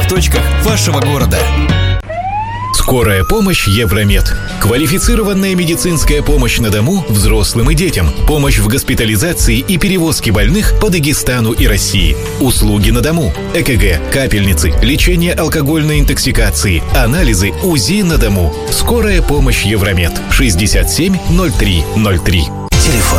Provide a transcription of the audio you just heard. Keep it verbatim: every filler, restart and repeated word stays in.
точках вашего города. Скорая помощь Евромед. Квалифицированная медицинская помощь на дому взрослым и детям. Помощь в госпитализации и перевозке больных по Дагестану и России. Услуги на дому. ЭКГ, капельницы, лечение алкогольной интоксикации, анализы, УЗИ на дому. Скорая помощь Евромед. шестьдесят семь ноль три ноль три. Телефон